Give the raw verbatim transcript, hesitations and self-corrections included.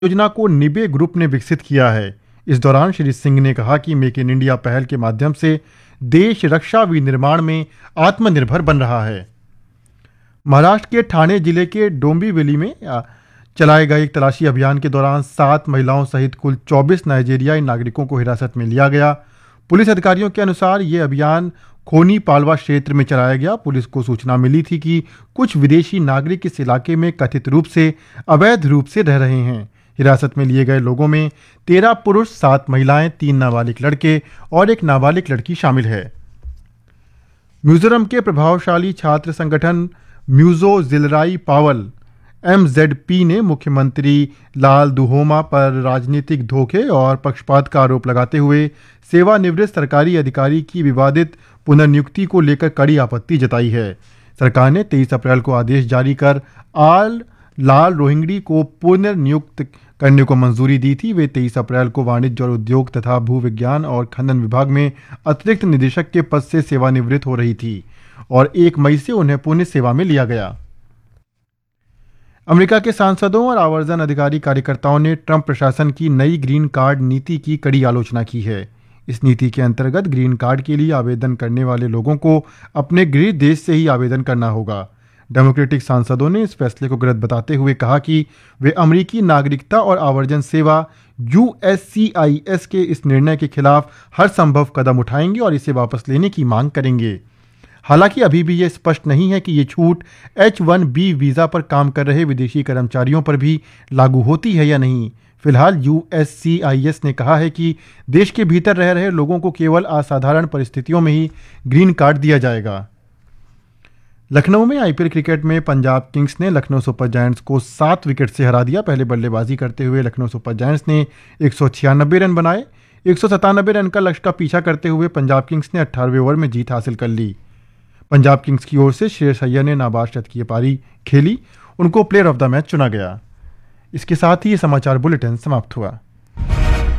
योजना को निबे ग्रुप ने विकसित किया है। इस दौरान श्री सिंह ने कहा कि मेक इन इंडिया पहल के माध्यम से देश रक्षा विनिर्माण में आत्मनिर्भर बन रहा है। महाराष्ट्र के ठाणे जिले के डोंबिवली में चलाए गए एक तलाशी अभियान के दौरान सात महिलाओं सहित कुल चौबीस नाइजीरियाई नागरिकों को हिरासत में लिया गया। पुलिस अधिकारियों के अनुसार ये अभियान खोनी पालवा क्षेत्र में चलाया गया। पुलिस को सूचना मिली थी कि कुछ विदेशी नागरिक इस इलाके में कथित रूप से अवैध रूप से रह रहे हैं। हिरासत में लिए गए लोगों में तेरह पुरुष, सात महिलाएं, तीन नाबालिग लड़के और एक नाबालिग लड़की शामिल है। मिजोरम के प्रभावशाली छात्र संगठन म्यूजो जिलराई पावल एम जेड पी ने मुख्यमंत्री लाल दुहोमा पर राजनीतिक धोखे और पक्षपात का आरोप लगाते हुए सेवानिवृत्त सरकारी अधिकारी की विवादित पुनर्नियुक्ति को लेकर कड़ी आपत्ति जताई है। सरकार ने तेईस अप्रैल को आदेश जारी कर आल लाल रोहिंगडी को पुनर्नियुक्त करने को मंजूरी दी थी। वे तेईस अप्रैल को वाणिज्य और उद्योग तथा भू विज्ञान और खनन विभाग में अतिरिक्त निदेशक के पद से सेवानिवृत्त हो रही थी और एक मई से उन्हें पुनः सेवा में लिया गया। अमेरिका के सांसदों और आवर्जन अधिकारी कार्यकर्ताओं ने ट्रंप प्रशासन की नई ग्रीन कार्ड नीति की कड़ी आलोचना की है। इस नीति के अंतर्गत ग्रीन कार्ड के लिए आवेदन करने वाले लोगों को अपने गृह देश से ही आवेदन करना होगा। डेमोक्रेटिक सांसदों ने इस फैसले को गलत बताते हुए कहा कि वे अमेरिकी नागरिकता और आवर्जन सेवा U S C I S के इस निर्णय के खिलाफ हर संभव कदम उठाएंगे और इसे वापस लेने की मांग करेंगे। हालांकि अभी भी यह स्पष्ट नहीं है कि ये छूट एच वन बी वीज़ा पर काम कर रहे विदेशी कर्मचारियों पर भी लागू होती है या नहीं। फिलहाल U S C I S ने कहा है कि देश के भीतर रह रहे लोगों को केवल असाधारण परिस्थितियों में ही ग्रीन कार्ड दिया जाएगा। लखनऊ में आई पी एल क्रिकेट में पंजाब किंग्स ने लखनऊ सुपर जायंट्स को सात विकेट से हरा दिया। पहले बल्लेबाजी करते हुए लखनऊ सुपर जायंट्स ने एक सौ छियानबे रन बनाए। एक सौ सतानबे रन का लक्ष्य का पीछा करते हुए पंजाब किंग्स ने अट्ठारहवें ओवर में जीत हासिल कर ली। पंजाब किंग्स की ओर से श्रेयस अय्यर ने नाबाद शतकीय पारी खेली, उनको प्लेयर ऑफ द मैच चुना गया। इसके साथ ही ये समाचार बुलेटिन समाप्त हुआ।